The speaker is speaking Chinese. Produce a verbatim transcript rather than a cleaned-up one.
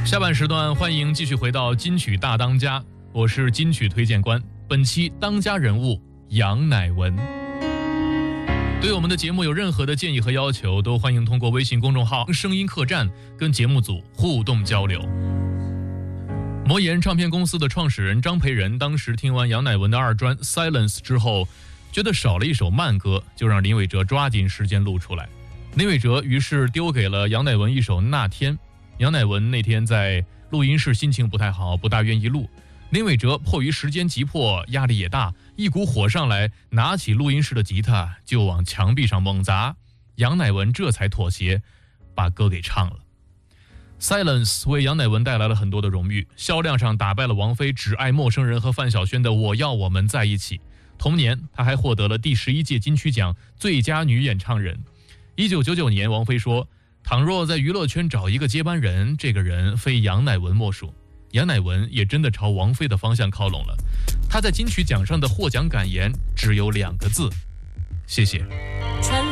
下半时段欢迎继续回到金曲大当家，我是金曲推荐官。本期当家人物杨乃文。对我们的节目有任何的建议和要求，都欢迎通过微信公众号声音客栈跟节目组互动交流。魔岩唱片公司的创始人张培仁当时听完杨乃文的二专 Silence 之后，觉得少了一首慢歌，就让林伟哲抓紧时间录出来。林伟哲于是丢给了杨乃文一首《那天》。杨乃文那天在录音室心情不太好，不大愿意录。林伟哲迫于时间急迫，压力也大，一股火上来，拿起录音室的吉他就往墙壁上猛砸。杨乃文这才妥协，把歌给唱了。Silence 为杨乃文带来了很多的荣誉，销量上打败了王菲《只爱陌生人》和范晓萱的《我要我们在一起》。同年，她还获得了第十一届金曲奖最佳女演唱人。一九九九年，王菲说，倘若在娱乐圈找一个接班人，这个人非杨乃文莫属。杨乃文也真的朝王菲的方向靠拢了。他在金曲奖上的获奖感言只有两个字：谢谢。 穿